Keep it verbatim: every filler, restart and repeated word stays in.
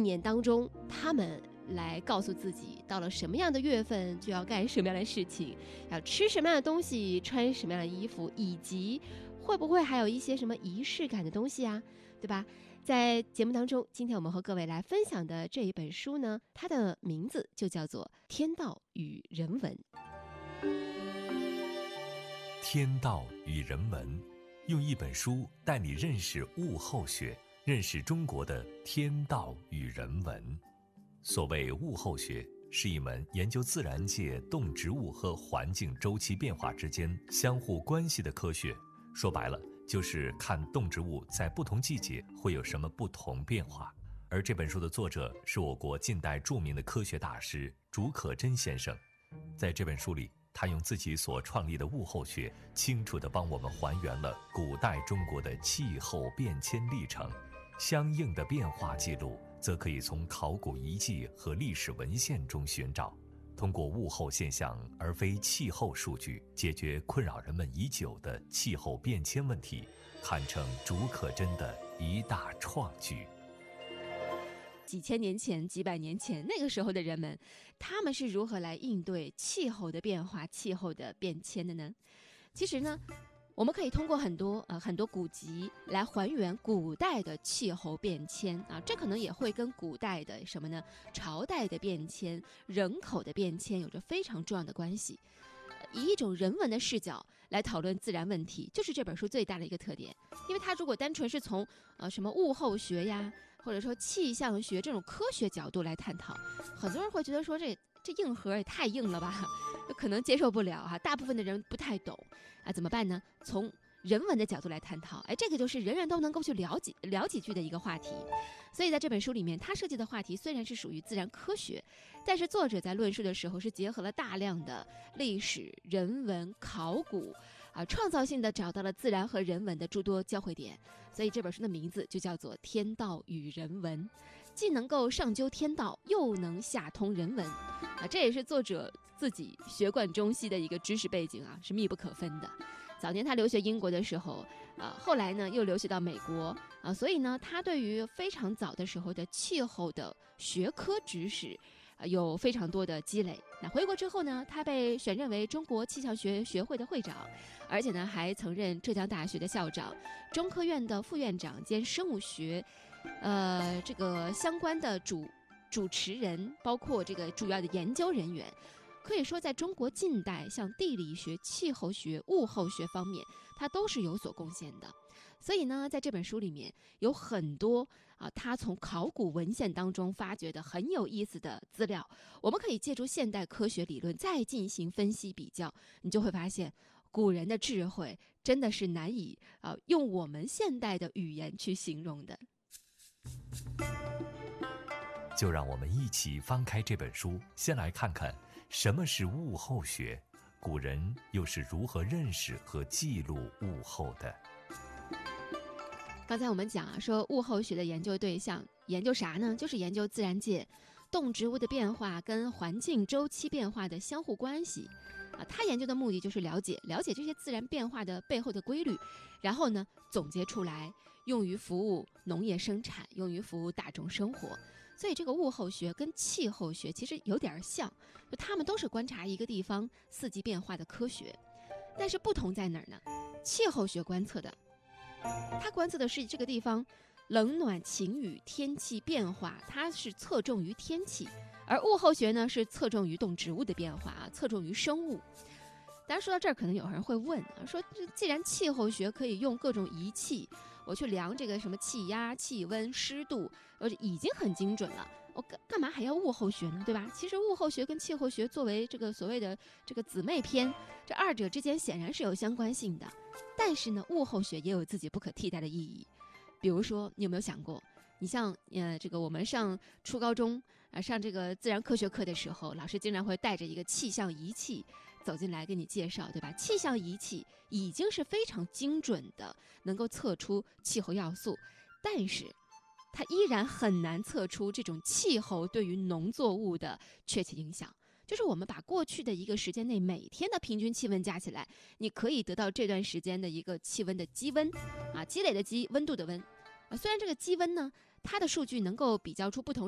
年当中，他们来告诉自己到了什么样的月份就要干什么样的事情，要吃什么样的东西，穿什么样的衣服，以及会不会还有一些什么仪式感的东西啊，对吧？在节目当中，今天我们和各位来分享的这一本书呢，它的名字就叫做《天道与人文》。 天道与人文，用一本书带你认识物候学，认识中国的天道与人文。所谓物候学，是一门研究自然界动植物和环境周期变化之间相互关系的科学。说白了，就是看动植物在不同季节会有什么不同变化。而这本书的作者是我国近代著名的科学大师竺可桢先生。在这本书里，他用自己所创立的物候学，清楚地帮我们还原了古代中国的气候变迁历程。相应的变化记录，则可以从考古遗迹和历史文献中寻找。通过物候现象而非气候数据，解决困扰人们已久的气候变迁问题，堪称竺可桢的一大创举。 几千年前、几百年前，那个时候的人们，他们是如何来应对气候的变化、气候的变迁的呢？其实呢，我们可以通过很多呃很多古籍来还原古代的气候变迁啊，这可能也会跟古代的什么呢？朝代的变迁、人口的变迁有着非常重要的关系。以一种人文的视角来讨论自然问题，就是这本书最大的一个特点。因为它如果单纯是从呃什么物候学呀，或者说气象学这种科学角度来探讨，很多人会觉得说这这硬核也太硬了吧，可能接受不了哈、啊。大部分的人不太懂啊，怎么办呢？从人文的角度来探讨，哎，这个就是人人都能够去聊几聊几句的一个话题。所以在这本书里面，他设计的话题虽然是属于自然科学，但是作者在论述的时候是结合了大量的历史、人文、考古啊，创造性的找到了自然和人文的诸多交汇点。所以这本书的名字就叫做《天道与人文》，既能够上究天道，又能下通人文啊，这也是作者自己学贯中西的一个知识背景啊，是密不可分的。早年他留学英国的时候，呃，后来呢又留学到美国啊，所以呢，他对于非常早的时候的气候的学科知识，呃，有非常多的积累。那回国之后呢，他被选任为中国气象学学会的会长，而且呢还曾任浙江大学的校长、中科院的副院长兼生物学，呃，这个相关的主主持人，包括这个主要的研究人员。可以说在中国近代像地理学、气候学、物候学方面，它都是有所贡献的。所以呢，在这本书里面有很多啊，他从考古文献当中发掘的很有意思的资料，我们可以借助现代科学理论再进行分析比较，你就会发现古人的智慧真的是难以啊用我们现代的语言去形容的。 就让我们一起翻开这本书，先来看看什么是物候学，古人又是如何认识和记录物候的。 刚才我们讲啊，说物候学的研究对象研究啥呢？就是研究自然界动植物的变化跟环境周期变化的相互关系啊。他研究的目的就是了解了解这些自然变化的背后的规律，然后呢总结出来，用于服务农业生产，用于服务大众生活。所以这个物候学跟气候学其实有点像，就他们都是观察一个地方四季变化的科学，但是不同在哪儿呢？气候学观测的，它观测的是这个地方冷暖晴雨天气变化，它是侧重于天气，而物候学呢是侧重于动植物的变化啊，侧重于生物。当然说到这儿，可能有人会问啊，说既然气候学可以用各种仪器，我去量这个什么气压、气温、湿度，呃，已经很精准了，我干干嘛还要物候学呢？对吧？其实物候学跟气候学作为这个所谓的这个姊妹篇，这二者之间显然是有相关性的。但是呢，物候学也有自己不可替代的意义。比如说，你有没有想过？你像呃，这个我们上初高中啊、呃，上这个自然科学课的时候，老师经常会带着一个气象仪器走进来给你介绍，对吧？气象仪器已经是非常精准的，能够测出气候要素，但是它依然很难测出这种气候对于农作物的确切影响。就是我们把过去的一个时间内每天的平均气温加起来，你可以得到这段时间的一个气温的积温啊，积累的积，温度的温。啊，虽然这个积温呢，它的数据能够比较出不同